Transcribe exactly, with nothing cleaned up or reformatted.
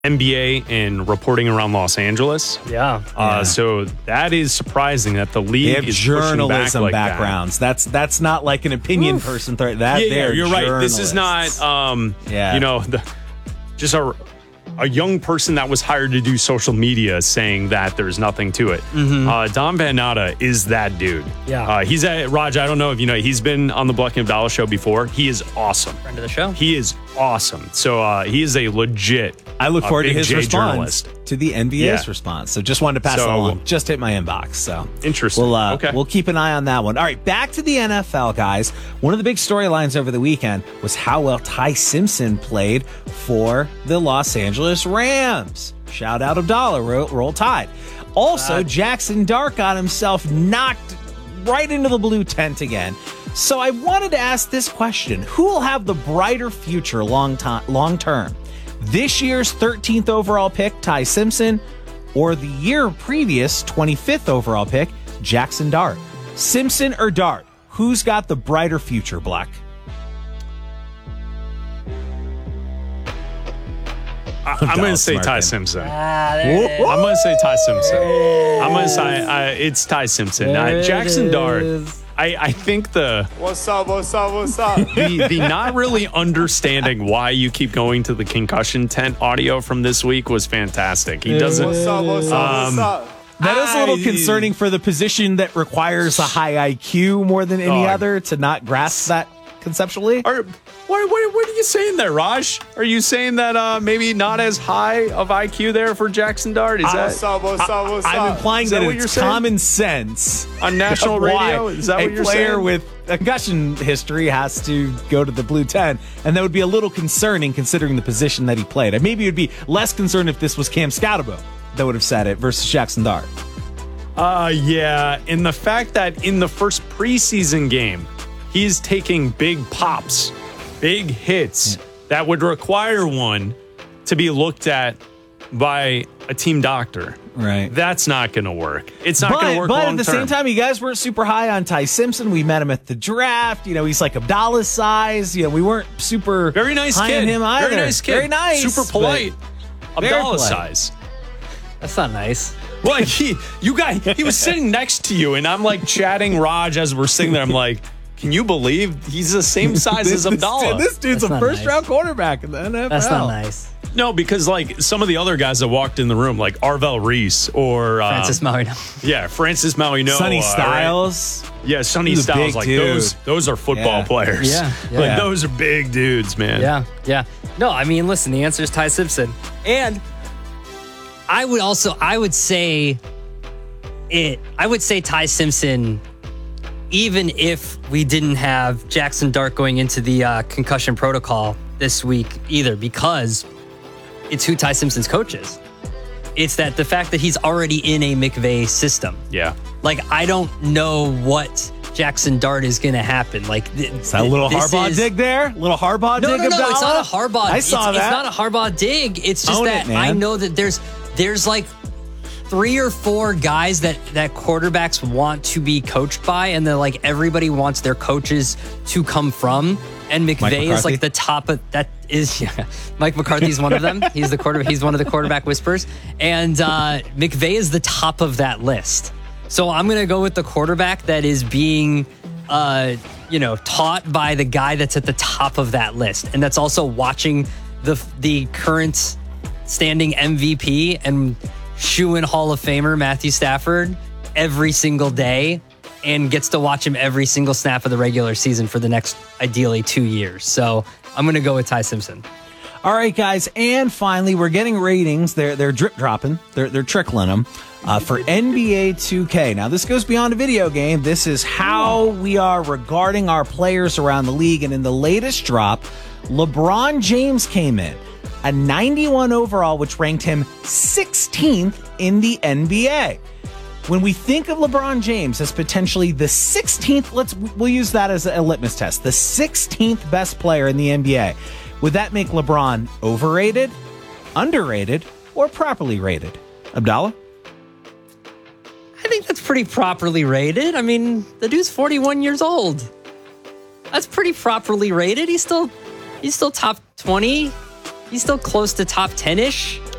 M B A in reporting around Los Angeles. Yeah. Uh, Yeah. So that is surprising that the league They have is pushing back journalism like backgrounds. That. That's that's not like an opinion Oof. person. Th- that Yeah, yeah, they're you're right. This is journalists. not, um, Yeah. you know, the, just a a young person that was hired to do social media saying that there's nothing to it. Mm-hmm. Uh, Don Van Natta is that dude. Yeah. Uh, he's at Raj. I don't know if you know. He's been on the Black and Abdallah show before. He is awesome. Friend of the show. He is awesome. So uh, he is a legit. I look uh, forward to Big his J response journalist. to the N B A's Yeah. response. So just wanted to pass So- it along. Just hit my inbox. So Interesting. We'll uh, Okay. we'll keep an eye on that one. All right, back to the N F L, guys. One of the big storylines over the weekend was how well Ty Simpson played for the Los Angeles Rams. Shout out Abdallah, roll, roll Tide. Also, Jackson Dart got himself knocked right into the blue tent again. So I wanted to ask this question: who will have the brighter future long time, long term? This year's thirteenth overall pick, Ty Simpson, or the year previous twenty-fifth overall pick, Jackson Dart? Simpson or Dart? Who's got the brighter future, Black? I, I'm going to Dallas say Ty Martin. Simpson. Ah, there it is. I'm going to say Ty Simpson. I'm going to say uh, it's Ty Simpson. There Uh, it Jackson Dart. is. I, I think the What's up, what's up, what's up? the the not really understanding why you keep going to the concussion tent audio from this week was fantastic. He doesn't. What's up, what's up, Um, what's up? That is a little I- concerning for the position that requires a high I Q more than any Dog. other to not grasp that conceptually. Are, what, what, what are you saying there, Raj? Are you saying that uh, maybe not as high of I Q there for Jackson Dart? Is What's that up, what's up, what's I'm up? implying Is that that, what it's you're saying? common sense on national of why radio? Is that a what you're player saying? with a concussion history has to go to the blue tent, and that would be a little concerning considering the position that he played. And maybe it would be less concerned if this was Cam Scatterbo that would have said it versus Jackson Dart. Uh, yeah, and the fact that in the first preseason game, he's taking big pops, big hits that would require one to be looked at by a team doctor. Right. That's not going to work. It's not going But, to work but long at the term. same time, you guys weren't super high on Ty Simpson. We met him at the draft. You know, he's like Abdallah's size. You know, we weren't super Very nice high kid. on him either. Very nice kid. Very nice. Super but- polite. Very Abdallah polite. size. That's not nice. Well, he, you guys, he was sitting next to you, and I'm like chatting Raj as we're sitting there. I'm like, can you believe he's the same size as Abdallah? This, dude's That's a not first nice. round quarterback in the N F L. That's not nice. No, because like some of the other guys that walked in the room, like Arvell Reese or um, Francis Maui. yeah, Francis Mauigoa, Sonny right? Styles. Yeah, Sonny He's a Styles. big Like dude. those, those are football Yeah. players. Yeah, yeah. like Yeah. those are big dudes, man. Yeah, yeah. No, I mean, listen, the answer is Ty Simpson. And I would also, I would say it, I would say Ty Simpson, even if we didn't have Jackson Dart going into the uh, concussion protocol this week either, because it's who Ty Simpson's coach is. It's that the fact that he's already in a McVay system. yeah. Like, I don't know what Jackson Dart is going to happen. Like, th- Is that a little this Harbaugh is- dig there? Little Harbaugh no, dig, no, no, it's not a Abdallah? Harbaugh. I saw it's, that. It's not a Harbaugh dig. It's just Own that it, man. I know that there's there's like three or four guys that that quarterbacks want to be coached by, and they're like everybody wants their coaches to come from. And McVay is McCarthy? like the top of that is yeah. Mike McCarthy's one of them. He's the quarter. He's one of the quarterback whispers, and uh, McVay is the top of that list. So I'm gonna go with the quarterback that is being, uh, you know, taught by the guy that's at the top of that list, and that's also watching the the current standing M V P and shoe-in Hall of Famer Matthew Stafford every single day, and gets to watch him every single snap of the regular season for the next ideally two years. So I'm gonna go with Ty Simpson. All right, guys, and finally, we're getting ratings. They're they're drip dropping. They're they're trickling them uh, for N B A two K. Now, this goes beyond a video game. This is how we are regarding our players around the league. And in the latest drop, LeBron James came in a ninety-one overall, which ranked him sixteenth in the N B A. When we think of LeBron James as potentially the sixteenth, let's we'll use that as a litmus test, the sixteenth best player in the N B A. Would that make LeBron overrated, underrated, or properly rated? Abdallah? I think that's pretty properly rated. I mean, the dude's forty-one years old. That's pretty properly rated. He's still he's still top twenty. He's still close to top ten-ish.